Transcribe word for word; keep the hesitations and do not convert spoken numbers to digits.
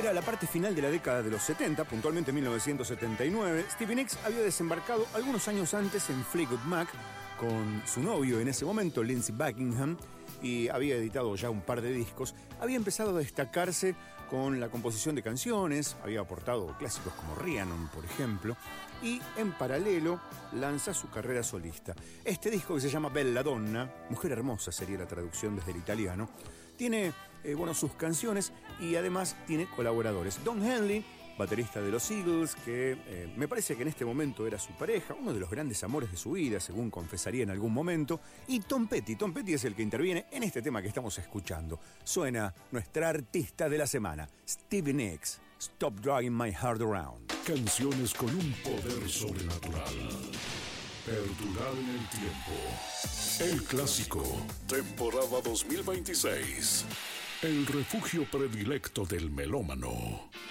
Era la parte final de la década de los setenta, puntualmente mil novecientos setenta y nueve. Stevie Nicks había desembarcado algunos años antes en Fleetwood Mac con su novio en ese momento, Lindsey Buckingham, y había editado ya un par de discos. Había empezado a destacarse con la composición de canciones, había aportado clásicos como Rhiannon, por ejemplo, y en paralelo lanza su carrera solista. Este disco, que se llama Belladonna, Mujer Hermosa sería la traducción desde el italiano, tiene eh, bueno, sus canciones y además tiene colaboradores. Don Henley, baterista de los Eagles, que eh, me parece que en este momento era su pareja, uno de los grandes amores de su vida, según confesaría en algún momento, y Tom Petty. Tom Petty es el que interviene en este tema que estamos escuchando. Suena nuestra artista de la semana, Stevie Nicks, Stop Dragging My Heart Around. Canciones con un poder sobrenatural. Perdurar en el tiempo. El clásico, temporada dos mil veintiséis. El refugio predilecto del melómano.